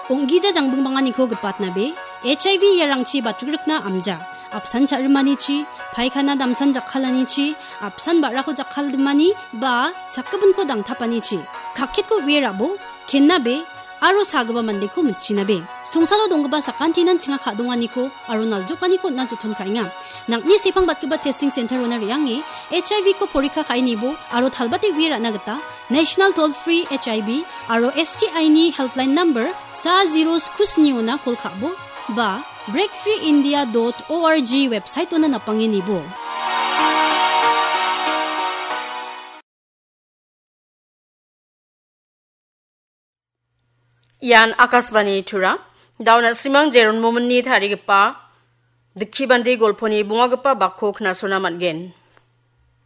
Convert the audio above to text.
옹기자 장봉방아니코 그πατ나베 HIV 야랑치 바트그럭나 암자 앞산 자르마니치 파이카나 담산 자칼라니치 앞산 바라코 자칼드마니 바 사끄분코 당타파니치 각켓코 위에라보 겐나베 아로 사그바 만데코 묻치나베 송사로 동그바 사칸티난 칭아 가동하니코 아로날 조카니코 나조톤 카잉아 낙니 세팡 바트바 테스팅 센터로나 리앙이 HIV코 포리카 카이니보 아로 탈바테 위에라 나겠다 National Toll Free HIV 아로 STI니 헬플라인 넘버 40스쿠스니오나 콜카보 바 breakfreeindia.org 웹사이트나 나빵이니보 Yan Akasbani Tura, down at Simang Jeron Momani Tarigapa, the Kibandi Golponi Bungagapa Bakok Nasuna Matgen.